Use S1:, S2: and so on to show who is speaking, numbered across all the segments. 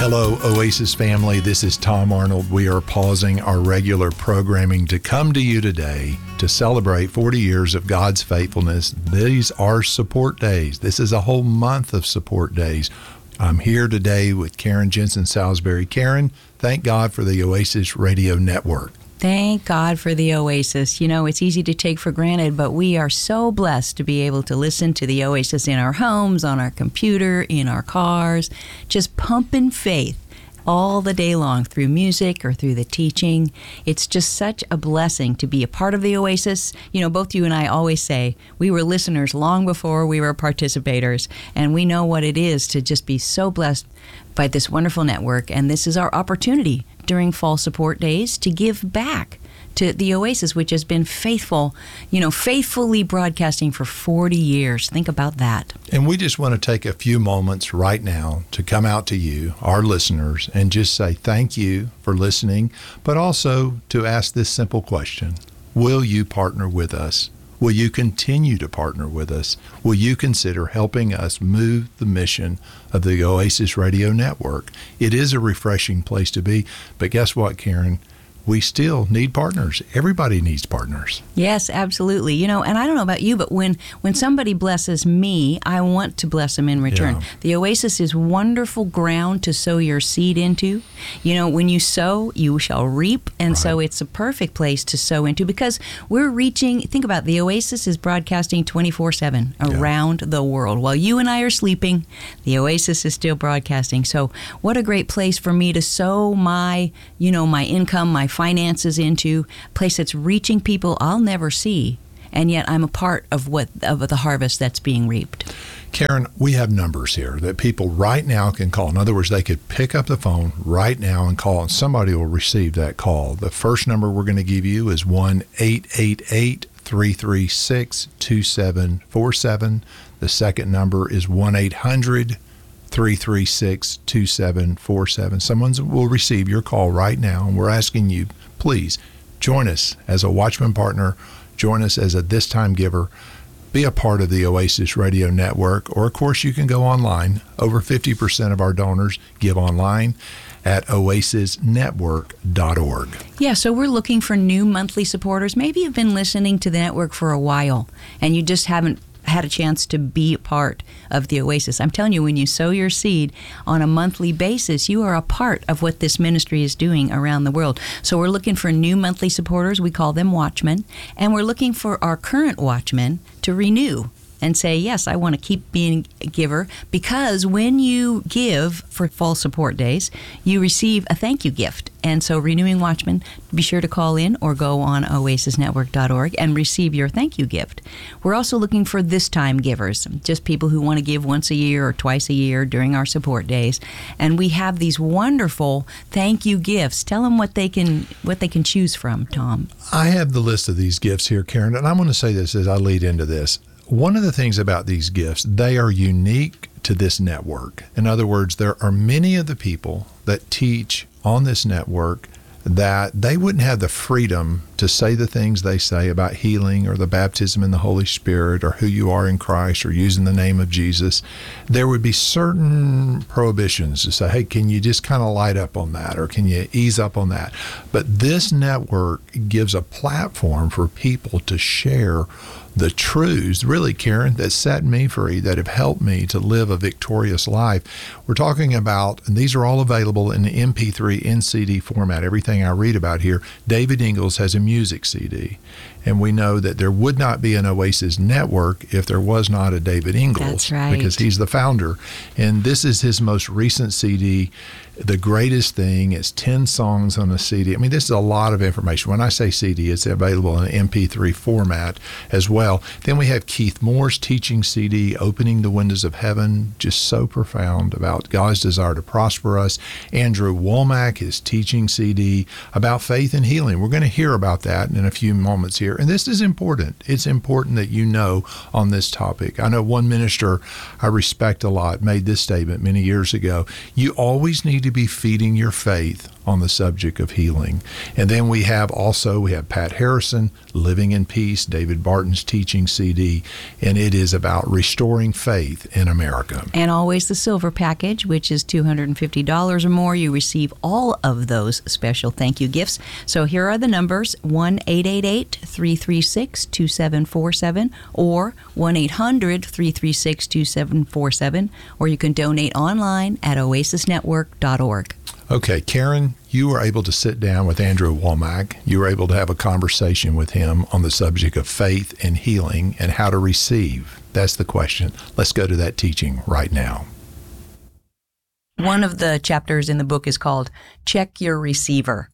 S1: Hello, Oasis family. This is Tom Arnold. We are pausing our regular programming to come to you today to celebrate 40 years of God's faithfulness. These are support days. This is a whole month of support days. I'm here today with Karen Jensen Salisbury. Karen, thank God for the Oasis Radio Network.
S2: Thank God for the Oasis. You know, it's easy to take for granted, but we are so blessed to be able to listen to the Oasis in our homes, on our computer, in our cars, just pumping faith all the day long through music or through the teaching. It's just such a blessing to be a part of the Oasis. You know, both you and I always say we were listeners long before we were participators, and we know what it is to just be so blessed by this wonderful network. And this is our opportunity during Fall Support Days to give back to the Oasis, which has been faithfully broadcasting for 40 years. Think about that.
S1: And we just want to take a few moments right now to come out to you, our listeners, and just say thank you for listening, but also to ask this simple question: will you partner with us? Will you continue to partner with us? Will you consider helping us move the mission of the Oasis Radio Network? It is a refreshing place to be, but guess what, Karen? We still need partners. Everybody needs partners.
S2: Yes, absolutely. You know, and I don't know about you, but when somebody blesses me, I want to bless them in return.
S1: Yeah.
S2: The Oasis is wonderful ground to sow your seed into. You know, when you sow, you shall reap. And
S1: Right.
S2: So it's a perfect place to sow into because we're reaching, think about it, the Oasis is broadcasting 24/7 around the world. While you and I are sleeping, the Oasis is still broadcasting. So what a great place for me to sow my income, my finances into, a place that's reaching people I'll never see, and yet I'm a part of the harvest that's being reaped.
S1: Karen, we have numbers here that people right now can call. In other words, they could pick up the phone right now and call, and somebody will receive that call. The first number we're going to give you is 1-888-336-2747. The second number is 1-800-336-2747. Someone will receive your call right now, and we're asking you, please join us as a Watchman partner, join us as a This Time giver, be a part of the Oasis Radio Network, or of course you can go online. Over 50% of our donors give online at oasisnetwork.org.
S2: Yeah, so we're looking for new monthly supporters. Maybe you've been listening to the network for a while and you just haven't had a chance to be a part of the Oasis. I'm telling you, when you sow your seed on a monthly basis, you are a part of what this ministry is doing around the world. So we're looking for new monthly supporters. We call them Watchmen. And we're looking for our current Watchmen to renew and say, yes, I want to keep being a giver, because when you give for Fall Support Days, you receive a thank you gift. And so Renewing Watchmen, be sure to call in or go on oasisnetwork.org and receive your thank you gift. We're also looking for this time givers, just people who want to give once a year or twice a year during our support days. And we have these wonderful thank you gifts. Tell them what they can choose from, Tom.
S1: I have the list of these gifts here, Karen, and I'm going to say this as I lead into this. One of the things about these gifts, they are unique to this network. In other words, there are many of the people that teach on this network that they wouldn't have the freedom to say the things they say about healing or the baptism in the Holy Spirit or who you are in Christ or using the name of Jesus. There would be certain prohibitions to say, hey, can you just kind of light up on that, or can you ease up on that? But this network gives a platform for people to share the truths, really, Karen, that set me free, that have helped me to live a victorious life. We're talking about, and these are all available in the MP3 and CD format, everything I read about here. David Ingalls has a music CD, and we know that there would not be an Oasis network if there was not a David Ingalls.
S2: That's right.
S1: Because he's the founder. And this is his most recent CD, The Greatest Thing. It's 10 songs on a CD. I mean, this is a lot of information. When I say CD, it's available in an MP3 format as well. Then we have Keith Moore's teaching CD, Opening the Windows of Heaven, just so profound about God's desire to prosper us. Andrew Womack, his teaching CD about faith and healing. We're going to hear about that in a few moments here. And this is important. It's important that you know on this topic. I know one minister I respect a lot made this statement many years ago. You always need to be feeding your faith on the subject of healing. And then we have Pat Harrison, Living in Peace, David Barton's teaching CD, and it is about restoring faith in America.
S2: And always the silver package, which is $250 or more. You receive all of those special thank you gifts. So here are the numbers: 1-888-336-2747 or 1-800-336-2747, or you can donate online at oasisnetwork.org.
S1: Okay, Karen, you were able to sit down with Andrew Wommack. You were able to have a conversation with him on the subject of faith and healing and how to receive. That's the question. Let's go to that teaching right now.
S2: One of the chapters in the book is called Check Your Receiver.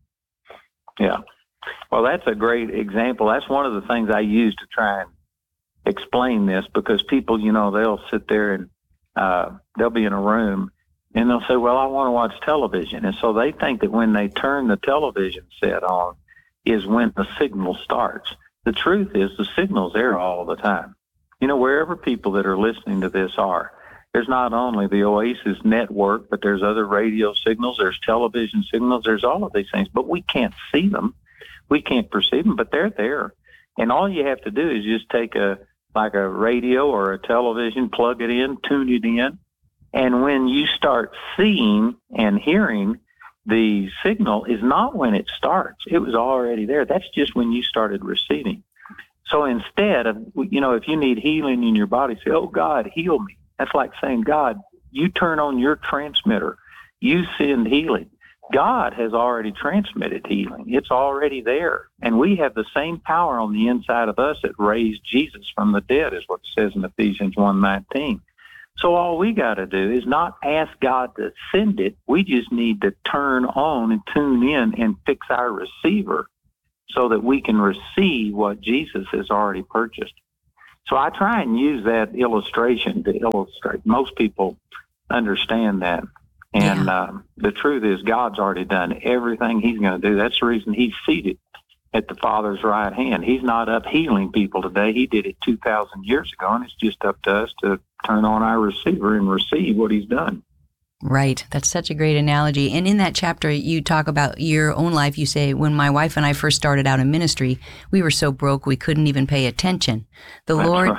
S3: Yeah. Well, that's a great example. That's one of the things I use to try and explain this, because people, they'll sit there and they'll be in a room and they'll say, well, I want to watch television. And so they think that when they turn the television set on is when the signal starts. The truth is the signal's there all the time. Wherever people that are listening to this are, there's not only the Oasis network, but there's other radio signals, there's television signals, there's all of these things, but we can't see them. We can't perceive them, but they're there. And all you have to do is just take a radio or a television, plug it in, tune it in. And when you start seeing and hearing, the signal is not when it starts. It was already there. That's just when you started receiving. So instead of, if you need healing in your body, say, oh, God, heal me. That's like saying, God, you turn on your transmitter. You send healing. God has already transmitted healing. It's already there. And we have the same power on the inside of us that raised Jesus from the dead, is what it says in Ephesians 1:19. So all we got to do is not ask God to send it. We just need to turn on and tune in and fix our receiver so that we can receive what Jesus has already purchased. So I try and use that illustration to illustrate. Most people understand that. And the truth is God's already done everything he's going to do. That's the reason he's seated at the Father's right hand. He's not up healing people today. He did it 2,000 years ago, and it's just up to us to turn on our receiver and receive what he's done.
S2: Right. That's such a great analogy. And in that chapter, you talk about your own life. You say, when my wife and I first started out in ministry, we were so broke we couldn't even pay attention. The Lord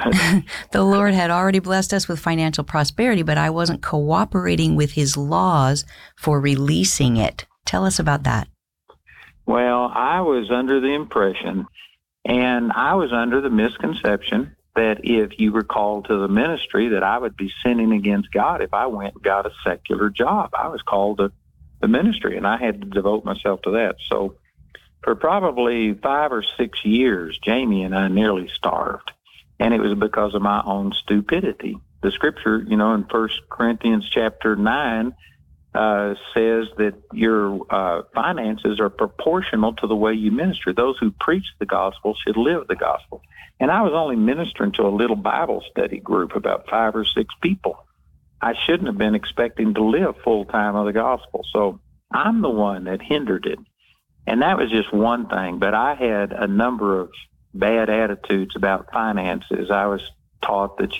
S2: had already blessed us with financial prosperity, but I wasn't cooperating with his laws for releasing it. Tell us about that.
S3: Well, I was under the impression, and I was under the misconception that if you were called to the ministry, that I would be sinning against God if I went and got a secular job. I was called to the ministry, and I had to devote myself to that. So for probably 5 or 6 years, Jamie and I nearly starved, and it was because of my own stupidity. The scripture, in 1 Corinthians chapter 9, says that your finances are proportional to the way you minister. Those who preach the gospel should live the gospel. And I was only ministering to a little Bible study group, about 5 or 6 people. I shouldn't have been expecting to live full-time of the gospel. So I'm the one that hindered it. And that was just one thing. But I had a number of bad attitudes about finances. I was taught that,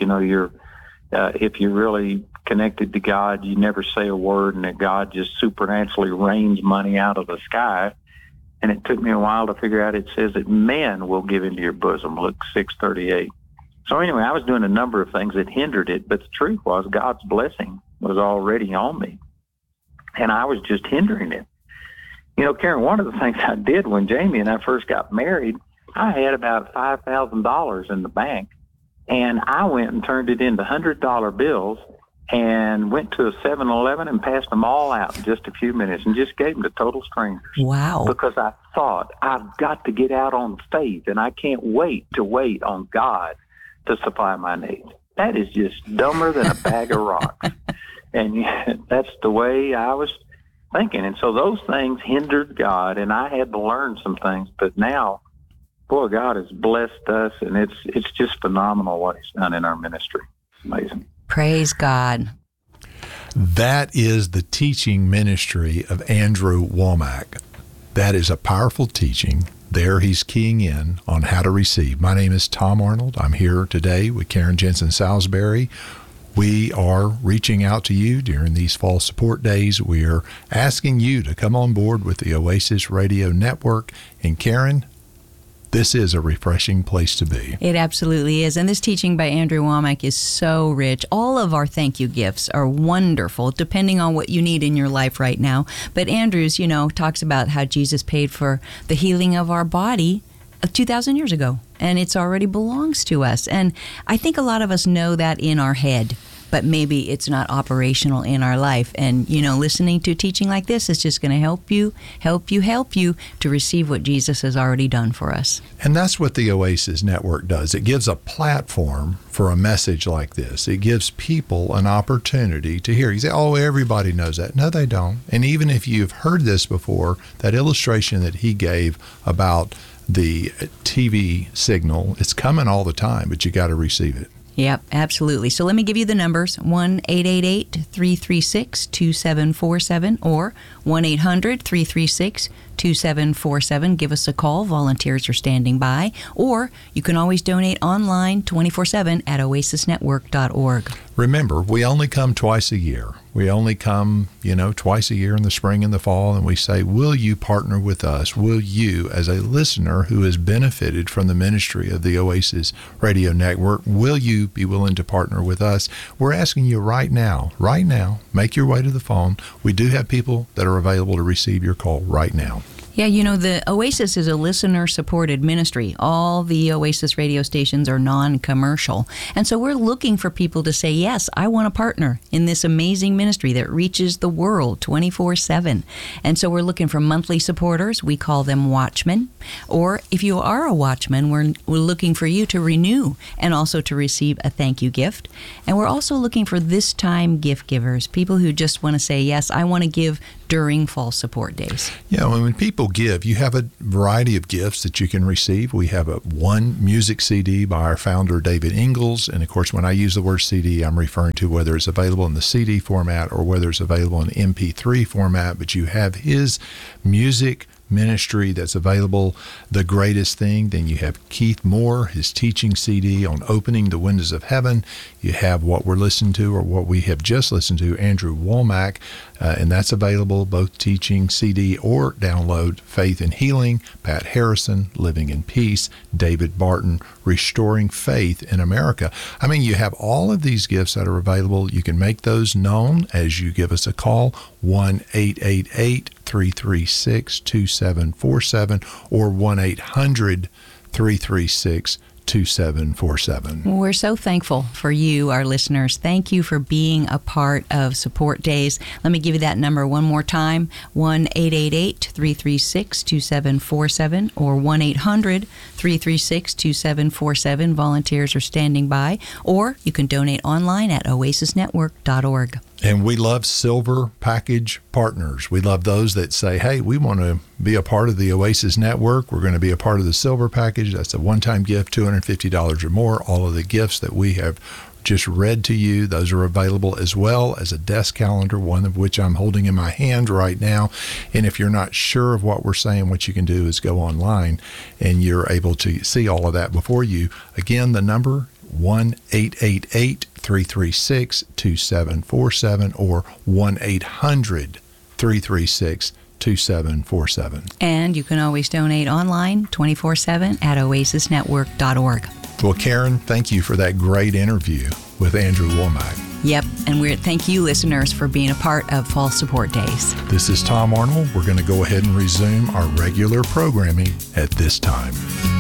S3: if you're really connected to God, you never say a word, and that God just supernaturally rains money out of the sky. And it took me a while to figure out it says that men will give into your bosom, Luke 6:38. So anyway, I was doing a number of things that hindered it, but the truth was God's blessing was already on me, and I was just hindering it. Karen, one of the things I did when Jamie and I first got married, I had about $5,000 in the bank, and I went and turned it into $100 bills and went to a 7-Eleven and passed them all out in just a few minutes and just gave them to total strangers.
S2: Wow.
S3: Because I thought, I've got to get out on faith, and I can't wait on God to supply my needs. That is just dumber than a bag of rocks. And that's the way I was thinking. And so those things hindered God, and I had to learn some things. But now, boy, God has blessed us, and it's just phenomenal what he's done in our ministry. Amazing.
S2: Praise God.
S1: That is the teaching ministry of Andrew Wommack. That is a powerful teaching. There he's keying in on how to receive. My name is Tom Arnold. I'm here today with Karen Jensen Salisbury. We are reaching out to you during these fall support days. We are asking you to come on board with the Oasis Radio Network. And Karen, this is a refreshing place to be.
S2: It absolutely is. And this teaching by Andrew Wommack is so rich. All of our thank you gifts are wonderful, depending on what you need in your life right now. But Andrew's, talks about how Jesus paid for the healing of our body 2,000 years ago, and it's already belongs to us. And I think a lot of us know that in our head, but maybe it's not operational in our life. And, listening to teaching like this is just going to help you to receive what Jesus has already done for us.
S1: And that's what the Oasis Network does. It gives a platform for a message like this. It gives people an opportunity to hear. You say, oh, everybody knows that. No, they don't. And even if you've heard this before, that illustration that he gave about the TV signal, it's coming all the time, but you got to receive it.
S2: Yep, absolutely. So let me give you the numbers, 1-888-336-2747 or 1-800-336-2747. Give us a call. Volunteers are standing by. Or you can always donate online 24/7 at oasisnetwork.org.
S1: Remember, we only come twice a year. We only come, twice a year in the spring and the fall, and we say, will you partner with us? Will you, as a listener who has benefited from the ministry of the Oasis Radio Network, will you be willing to partner with us? We're asking you right now, make your way to the phone. We do have people that are available to receive your call right now.
S2: Yeah, the Oasis is a listener-supported ministry. All the Oasis radio stations are non-commercial. And so we're looking for people to say, yes, I want to partner in this amazing ministry that reaches the world 24/7. And so we're looking for monthly supporters. We call them watchmen. Or if you are a watchman, we're looking for you to renew and also to receive a thank you gift. And we're also looking for this-time gift givers, people who just want to say, yes, I want to give during fall support days.
S1: Yeah, when people give, you have a variety of gifts that you can receive. We have one music CD by our founder, David Ingalls. And of course, when I use the word CD, I'm referring to whether it's available in the CD format or whether it's available in MP3 format. But you have his music ministry that's available, The Greatest Thing. Then you have Keith Moore, his teaching CD on opening the windows of heaven. You have what we're listening to, or what we have just listened to, Andrew Wommack, and that's available, both teaching CD or download. Faith and Healing, Pat Harrison, Living in Peace, David Barton, Restoring Faith in America. I mean, you have all of these gifts that are available. You can make those known as you give us a call, 1-888-336-2747 or 1-800-336-2747. We're so thankful
S2: for you, our listeners. Thank you for being a part of Support Days. Let me give you that number one more time, 1-888-336-2747 or 1-800-336-2747. Volunteers are standing by, or you can donate online at oasisnetwork.org.
S1: And we love silver package partners. We love those that say, hey, we want to be a part of the Oasis Network. We're going to be a part of the silver package. That's a one-time gift, $250 or more. All of the gifts that we have just read to you, those are available, as well as a desk calendar, one of which I'm holding in my hand right now. And if you're not sure of what we're saying, what you can do is go online and you're able to see all of that before you. Again, the number 1-888-336-2747 or 1-800-336-2747.
S2: And you can always donate online 24/7 at oasisnetwork.org.
S1: Well, Karen, thank you for that great interview with Andrew Wommack.
S2: Yep, and thank you, listeners, for being a part of Fall Support Days.
S1: This is Tom Arnold. We're going to go ahead and resume our regular programming at this time.